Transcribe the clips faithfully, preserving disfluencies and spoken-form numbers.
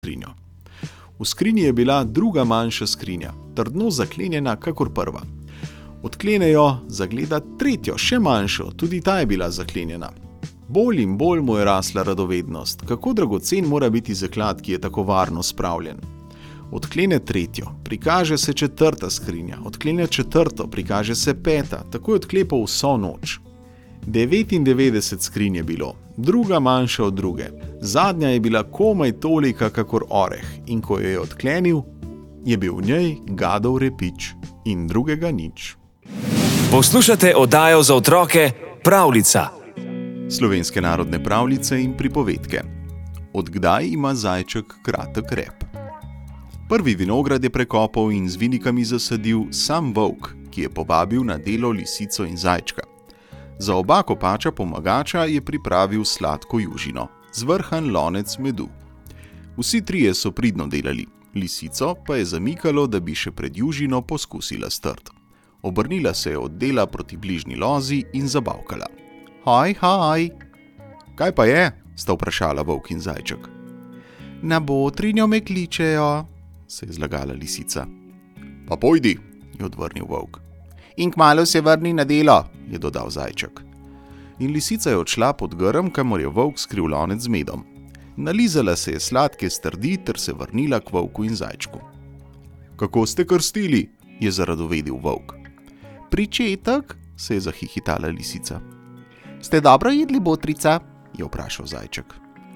skrinjo. V skrinji je bila druga manjša skrinja, trdno zaklenjena kakor prva. Odklene jo, zagleda tretjo, še manjšo, tudi ta je bila zaklenjena. Bolj in bolj mu je rasla radovednost, kako dragocen mora biti zaklad, ki je tako varno spravljen. Odklene tretjo, prikaže se četrta skrinja, odklene četrto, prikaže se peta, tako je odklepal vso noč. devetindevetdeset skrinj je bilo, druga manjša od druge, zadnja je bila komaj tolika kakor oreh in ko jo je odklenil, je bil v njej gadov repič in drugega nič. Poslušate oddajo za otroke Pravljica. Slovenske narodne pravljice in pripovedke. Od kdaj ima zajček kratek rep? Prvi vinograd je prekopal in z vinikami zasadil sam volk, ki je povabil na delo lisico in zajčka. Za oba kopača pomagača je pripravil sladko južino, zvrhan lonec medu. Vsi trije so pridno delali, lisico pa je zamikalo, da bi še pred južino poskusila strt. Obrnila se je od dela proti bližnji lozi in zabavkala. Haj, haj! Kaj pa je? Sta vprašala volk in zajček. Na botrinjo me kličejo, se je zlagala lisica. Pa pojdi, je odvrnil volk. In kmalu se vrni na delo, je dodal zajček. In lisica je odšla pod grm, kamor je volk skril lonec z medom. Nalizala se je sladke strdi ter se vrnila k volku in zajčku. Kako ste krstili? Je zaradovedil volk. Pričetek, se je zahihitala lisica. Ste dobro jedli, botrica? Je vprašal zajček.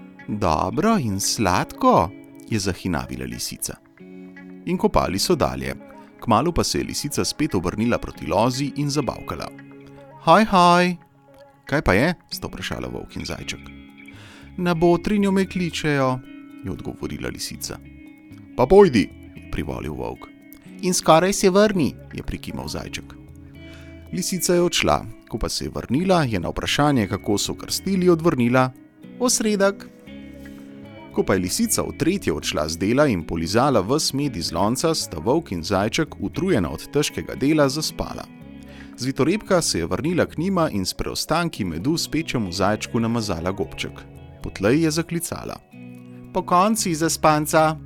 Dobro in sladko, je zahinavila lisica. In kopali so dalje. Kmalu pa se je lisica spet obrnila proti lozi in zabavkala. Haj, haj! Kaj pa je? Sta vprašala volk in zajček. Na botrinjo me kličejo, je odgovorila lisica. Pa pojdi, je privolil volk. In skoraj se vrni, je prikimal zajček. Lisica je odšla, ko pa se je vrnila, je na vprašanje, kako so krstili, odvrnila. Osredek. Ko pa je lisica v tretje odšla z dela in polizala ves med iz lonca, sta volk in zajček, utrujena od težkega dela, zaspala. Zvitorepka se je vrnila k njima in s preostanki medu spečemu zajčku namazala gobček. Potlej je zaklicala. Po konci, zaspanca!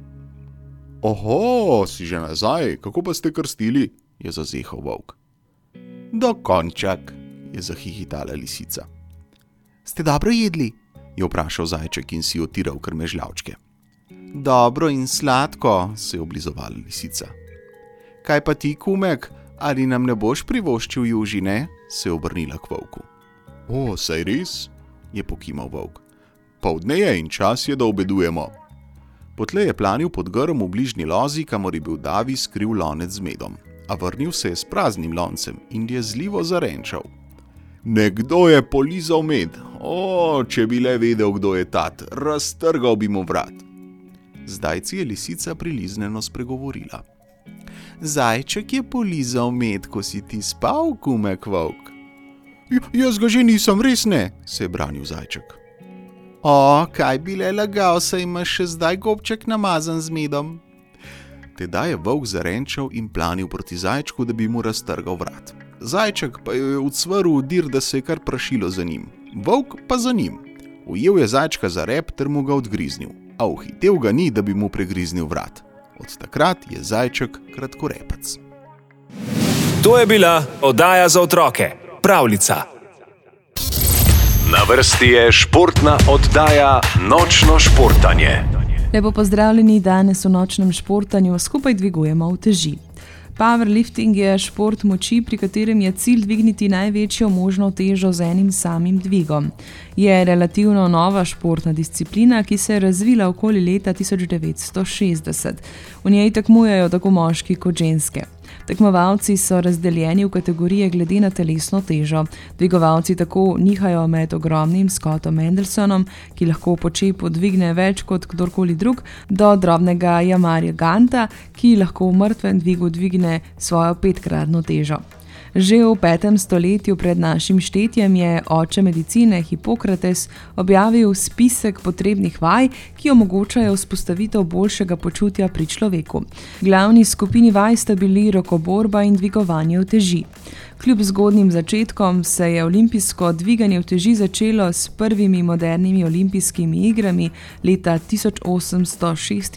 Oho, si že nazaj, kako pa ste krstili? Je zazehal volk. Dokonček, je zahihitala lisica. Ste dobro jedli? Je vprašal zajček in si otiral krmežljavčke. Dobro in sladko, se je oblizovala lisica. Kaj pa ti, kumek, ali nam ne boš privoščil južine? Se je obrnila k volku. O, saj res, je pokimal volk. Poldne je in čas je, da obedujemo. Potlej je planil pod grm v bližnji lozi, kamor je bil Davi skril lonec z medom, a vrnil se je s praznim loncem in je zlivo zarenčal. Nekdo je polizal med. O, če bi le vedel, kdo je tat, raztrgal bi mu vrat. Zdajci je lisica prilizneno spregovorila. Zajček je polizal med, ko si ti spal, kumek volk. Jaz ga že nisem, res ne, se je branil zajček. O, kaj bi le lagal, saj imaš še zdaj gobček namazan z medom. Tedaj je volk zarenčal in planil proti zajčku, da bi mu raztrgal vrat. Zajček pa je ucvrl dir, da se je kar prašilo za njim. Volk pa za njim. Ujel je zajčka za rep ter mu ga odgriznil, a uhitel ga ni, da bi mu pregriznil vrat. Od takrat je zajček kratkorepec. To je bila oddaja za otroke Pravljica. Na vrsti je športna oddaja Nočno športanje. Lepo pozdravljeni, danes v nočnem športanju skupaj dvigujemo uteži. Powerlifting je šport moči, pri katerem je cilj dvigniti največjo možno težo z enim samim dvigom. Je relativno nova športna disciplina, ki se je razvila okoli leta tisoč devetsto šestdeset. V njej tekmujejo tako moški kot ženske. Tekmovalci so razdeljeni v kategorije glede na telesno težo. Dvigovalci tako nihajo med ogromnim Scottom Andersonom, ki lahko po čepu dvigne več kot kdorkoli drug, do drobnega Jamarja Ganta, ki lahko v mrtvem dvigu dvigne svojo petkratno težo. Že v petem stoletju pred našim štetjem je oče medicine Hipokrates objavil spisek potrebnih vaj, ki omogočajo vzpostavitev boljšega počutja pri človeku. Glavni skupini vaj sta bili rokoborba in dvigovanje uteži. Kljub zgodnim začetkom se je olimpijsko dviganje uteži začelo s prvimi modernimi olimpijskimi igrami leta tisoč osemsto šestinsedemdeset